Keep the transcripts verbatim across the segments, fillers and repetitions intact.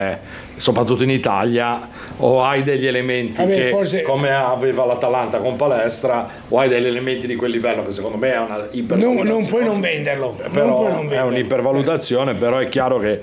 Eh, soprattutto in Italia, o hai degli elementi Vabbè, che forse... come aveva l'Atalanta con Palestra, o hai degli elementi di quel livello che secondo me è una ipervalutazione. Non, non puoi non venderlo, Però non puoi non è venderlo. un'ipervalutazione, però è chiaro che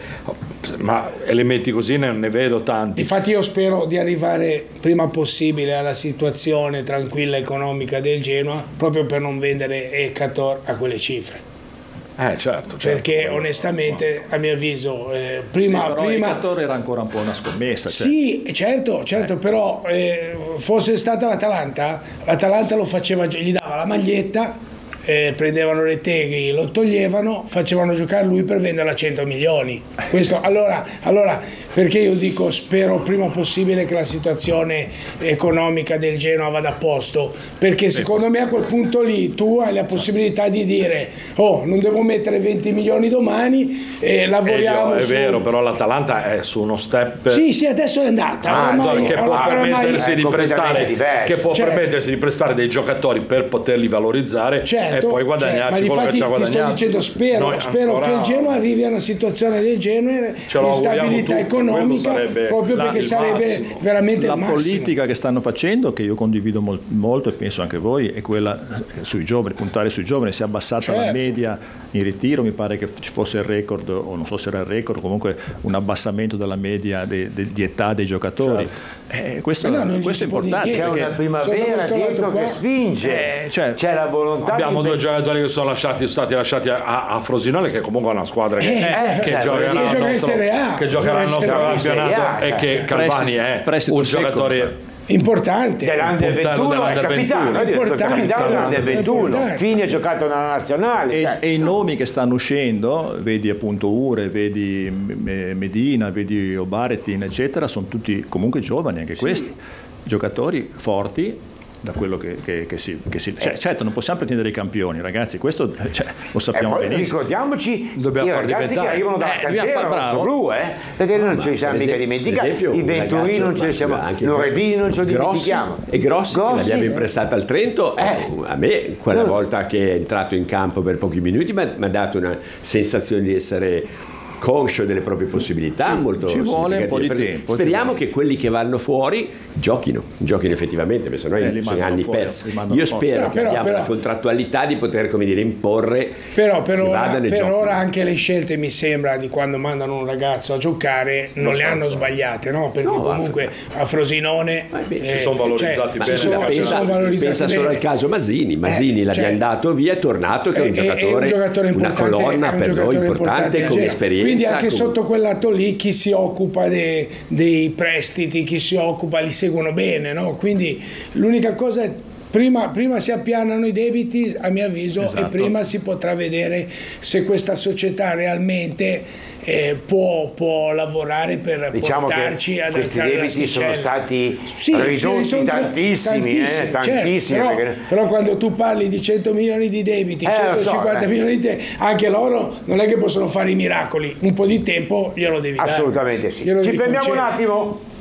ma elementi così ne, ne vedo tanti. Infatti io spero di arrivare prima possibile alla situazione tranquilla economica del Genoa, proprio per non vendere Ekator a quelle cifre. Eh, certo, certo. Perché onestamente, a mio avviso, eh, prima... Sì, però prima Ekator era ancora un po' una scommessa. Cioè. Sì, certo, certo, eh. però eh, fosse stata l'Atalanta, l'Atalanta lo faceva, gli dava la maglietta, eh, prendevano Retegui, lo toglievano, facevano giocare lui per venderla a cento milioni. Questo, allora, allora, perché io dico spero prima possibile che la situazione economica del Genoa vada a posto, perché secondo me a quel punto lì tu hai la possibilità di dire oh, non devo mettere venti milioni domani e lavoriamo è su... vero, però l'Atalanta è su uno step. Sì, sì, adesso è andata. Ah, ormai, che può ormai, permettersi di prestare diverso. che può Certo. permettersi di prestare dei giocatori per poterli valorizzare, certo, e poi guadagnarci certo. quello che ci ha Ma difatti ti guadagnato. sto dicendo, spero, Noi spero ancora... che il Genoa arrivi a una situazione del genere, Ce lo di auguriamo stabilità tutti, economica, sarebbe proprio la- perché il sarebbe massimo. veramente La il massimo. politica che stanno facendo, che io condivido mol- molto e penso anche voi, è quella sui giovani, puntare sui giovani. Si è abbassata la Certo. media in ritiro, mi pare che ci fosse il record, o non so se era il record, comunque un abbassamento della media de- de- di età dei giocatori. Eh, questo, Ma no, non questo è gli si può importante. dire C'è perché- una primavera questo lato dietro qua- che spinge, Eh, cioè, c'è la volontà Abbiamo di... due giocatori che sono lasciati, stati lasciati a, a Frosinone, che comunque è una squadra che, Eh, che eh, giocherà che al gioca in nostro, Serie A. che giocherà al Gioca in nostro Serie A, campionato, eh. e che Calvani è prestito un secco, giocatore Importante. dell'Under Puntano ventuno, è dell'Under capitano, ventuno. è il Importante, capitano dell'Under ventuno, importante. Fini ha giocato nella nazionale. E, cioè. e i nomi che stanno uscendo, vedi appunto Ure, vedi M- Medina, vedi Obaretin, eccetera, sono tutti comunque giovani anche questi, giocatori forti, da quello che, che, che si... Che si cioè, certo, non possiamo pretendere i campioni, ragazzi, questo cioè, lo E sappiamo poi benissimo. ricordiamoci Dobbiamo i far ragazzi che diventare. arrivano dalla Eh, dobbiamo cantera far bravo. rossoblu, eh? Perché noi non ce li siamo Per mica esempio- dimenticati, per esempio, i un Venturini ragazzo, non ce li siamo, ma anche Noredini non ce li Grossi, dimentichiamo. e Grossi, che Grossi, l'abbiamo imprestato al Trento, eh, a me quella No. volta che è entrato in campo per pochi minuti mi ha dato una sensazione di essere conscio delle proprie possibilità, molto ci vuole un po' di significativa. tempo, ci Speriamo vuole. che quelli che vanno fuori giochino, giochino effettivamente, perché sennò Eh, li sono mandano anni fuori, persi. li mandano Io fuori. spero No, che però- abbiamo però- la contrattualità di poter, come dire, imporre Però per, che ora, vadano e per giochino. ora anche le scelte, mi sembra, di quando mandano un ragazzo a giocare non le hanno sbagliate, no? Perché No, comunque a Frosinone Ma beh, eh, si sono valorizzati cioè, bene. si sono, Ma si pensa, sono valorizzati pensa solo bene. al caso Masini. Masini Eh, l'abbiamo cioè, dato via, è tornato che è un È- è- è giocatore, un giocatore una importante, colonna è un per noi giocatore importante, del con genere. esperienza. Quindi anche con- sotto quel lato lì chi si occupa de- dei prestiti, chi si occupa li seguono bene, no? Quindi l'unica cosa è prima, prima si appianano i debiti, a mio avviso, Esatto. e prima si potrà vedere se questa società realmente eh, può, può lavorare per Diciamo portarci che ad questi alzare debiti sono l'asticella. stati Sì, ridotti sì, sono tra- tantissimi, eh, certo, tantissimi, però, perché- però quando tu parli di cento milioni di debiti, Eh, lo so, centocinquanta eh. milioni di debiti, anche loro non è che possono fare i miracoli, un po' di tempo glielo devi dare. Assolutamente sì. Glielo Ci devi fermiamo un concedere. attimo.